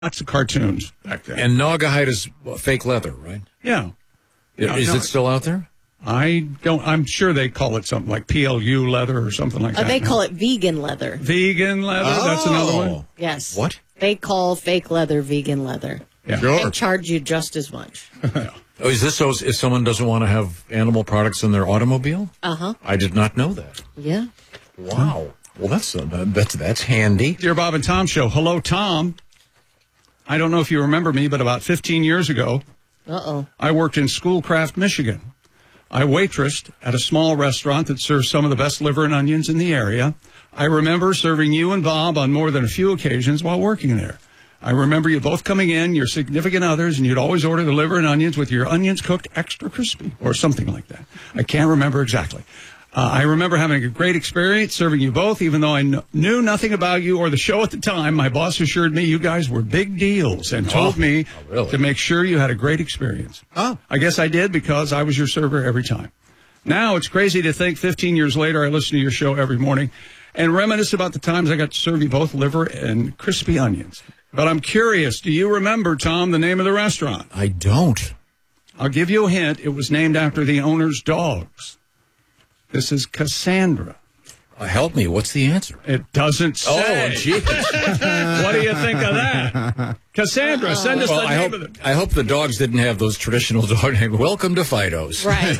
lots of cartoons back then. And Naugahyde is fake leather, right? Yeah. Is it still out there? I'm sure they call it something like PLU leather or something like that. They call it vegan leather. Vegan leather, that's another one. Yes. What? They call fake leather vegan leather. Yeah. Sure. And charge you just as much. Oh, is this so if someone doesn't want to have animal products in their automobile? Uh-huh. I did not know that. Yeah. Wow. Well, that's handy. Dear Bob and Tom Show. Hello, Tom. I don't know if you remember me, but about 15 years ago, I worked in Schoolcraft, Michigan. I waitressed at a small restaurant that serves some of the best liver and onions in the area. I remember serving you and Bob on more than a few occasions while working there. I remember you both coming in, your significant others, and you'd always order the liver and onions with your onions cooked extra crispy or something like that. I can't remember exactly. I remember having a great experience serving you both, even though I knew nothing about you or the show at the time. My boss assured me you guys were big deals and told me to make sure you had a great experience. Oh. I guess I did because I was your server every time. Now it's crazy to think 15 years later I listen to your show every morning and reminisce about the times I got to serve you both liver and crispy onions. But I'm curious, do you remember, Tom, the name of the restaurant? I don't. I'll give you a hint. It was named after the owner's dogs. This is Cassandra. Help me. What's the answer? It doesn't say. Oh, geez. What do you think of that? Cassandra, send us the name of it. I hope the dogs didn't have those traditional dog names. Welcome to Fido's. Right.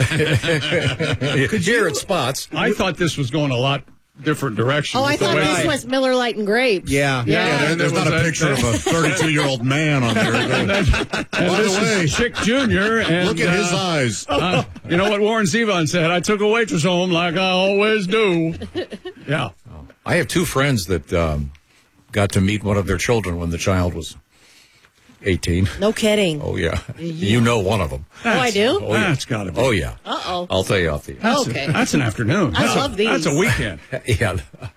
Here at Spots. I thought this was going a lot different direction. I thought this was Miller Lite and Grapes. Yeah. There's not a picture of a 32-year-old man on there. And this is Chick Jr. And, look at his eyes. You know what Warren Zevon said? I took a waitress home like I always do. Yeah. I have two friends that got to meet one of their children when the child was 18. No kidding. Oh, yeah. You know one of them. I do? Oh, yeah. That's got to be. Oh, yeah. Uh-oh. I'll tell you off the air. Okay. That's an afternoon. I love these. That's a weekend. Yeah.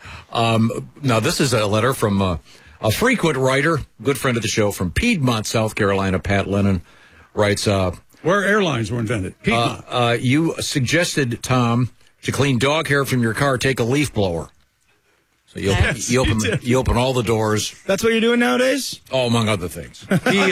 Now, this is a letter from a frequent writer, good friend of the show from Piedmont, South Carolina. Pat Lennon writes, where airlines were invented. Piedmont. You suggested, Tom, to clean dog hair from your car, take a leaf blower. So you open all the doors. That's what you're doing nowadays? Oh, among other things.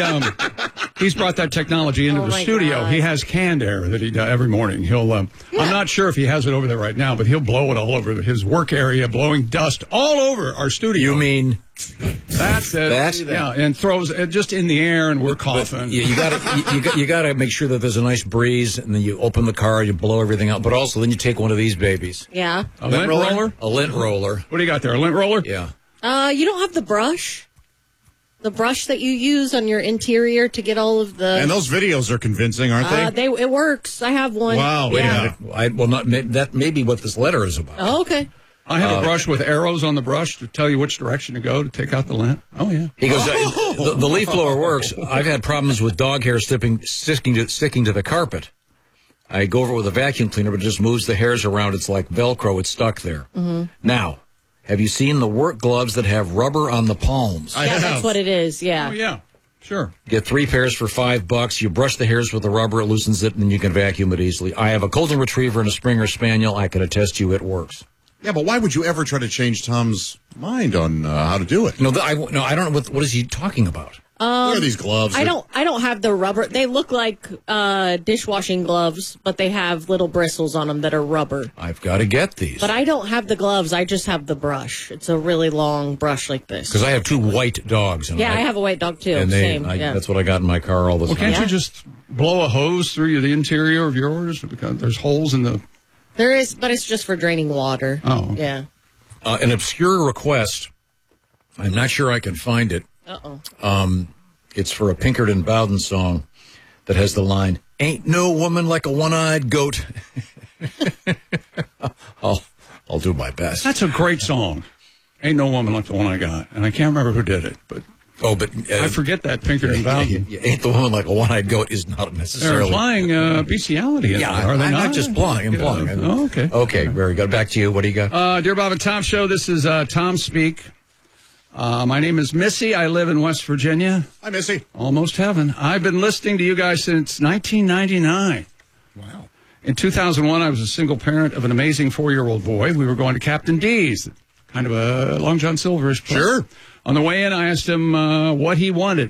He's brought that technology into the studio. God. He has canned air that he does every morning. He'll. I'm not sure if he has it over there right now, but he'll blow it all over his work area, blowing dust all over our studio. You mean that's it? That? Yeah, and throws it just in the air, and we're coughing. You got to make sure that there's a nice breeze, and then you open the car, you blow everything out. But also, then you take one of these babies. Yeah. A lint roller? A lint roller. What do you got there? A lint roller? Yeah. You don't have the brush? The brush that you use on your interior to get all of the... And those videos are convincing, aren't they? It works. I have one. Wow. Wait Yeah. a minute. That may be what this letter is about. Oh, okay. I have a brush with arrows on the brush to tell you which direction to go to take out the lint. Oh, yeah. He goes, the leaf blower works. I've had problems with dog hair sticking to the carpet. I go over it with a vacuum cleaner, but it just moves the hairs around. It's like Velcro. It's stuck there. Mm-hmm. Now, have you seen the work gloves that have rubber on the palms? Yeah, that's what it is. Yeah. Oh, yeah. Sure. Get 3 pairs for $5. You brush the hairs with the rubber, it loosens it, and then you can vacuum it easily. I have a Golden Retriever and a Springer Spaniel. I can attest to you it works. Yeah, but why would you ever try to change Tom's mind on how to do it? No, I don't know. What is he talking about? What are these gloves? I don't have the rubber. They look like dishwashing gloves, but they have little bristles on them that are rubber. I've got to get these. But I don't have the gloves. I just have the brush. It's a really long brush like this. Because I have 2 white dogs. And I have a white dog too. And Same. that's what I got in my car all the time. Well, can't you just blow a hose through the interior of yours? Because there's holes in the... There is, but it's just for draining water. Oh. Yeah. An obscure request. I'm not sure I can find it. Uh-oh. It's for a Pinkerton Bowden song that has the line, "Ain't no woman like a one-eyed goat." I'll do my best. That's a great song. Ain't no woman like the one I got. And I can't remember who did it, but... I forget that Pinkerton Bowden. Ain't the woman like a one-eyed goat is not necessarily... They're implying bestiality. Yeah, are they I'm not? not just implying. Oh, okay. Okay, very good. Back to you. What do you got? Dear Bob and Tom Show, this is Tom Speak. My name is Missy. I live in West Virginia. Hi, Missy. Almost heaven. I've been listening to you guys since 1999. Wow. In 2001, I was a single parent of an amazing 4-year-old boy. We were going to Captain D's, kind of a Long John Silverish. Sure. On the way in, I asked him what he wanted.